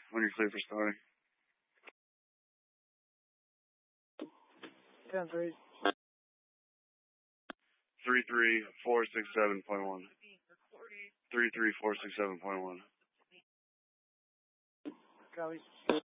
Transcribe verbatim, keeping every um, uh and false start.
when you're clear for starting. ten three. Three three four six seven point one. Three three four six seven point one. Copy.